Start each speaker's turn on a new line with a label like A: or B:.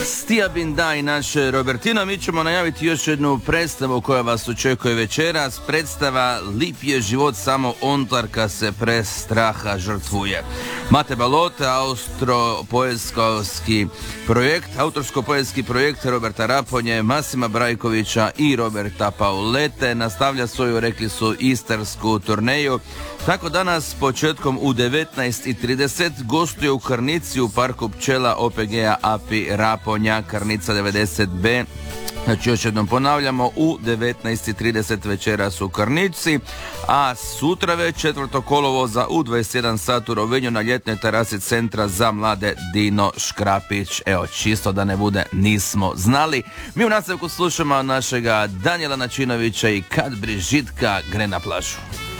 A: Stija Binda i naš Robertino, mi ćemo najaviti još jednu predstavu koja vas očekuje večeras. Predstava Lip je život samo ontarka se pre straha žrtvuje. Mate Balote, autorsko-poetski projekt Roberta Raponje, Masima Brajkovića i Roberta Paulete nastavlja svoju, rekli su, istarsku turneju. Tako danas početkom u 19:30 gostuje u Karnici u parku pčela OPG-a API Raponja, Karnica 90B. Znači, još jednom ponavljamo, u 19:30 večeras u Karnici, a sutra već 4. kolovoza u 21 sat u Rovinju na ljetnoj terasi Centra za mlade Dino Škrapić. Evo, čisto da ne bude nismo znali. Mi u nastavku slušamo našega Danijela Načinovića i Kad Brižitka gre na plažu.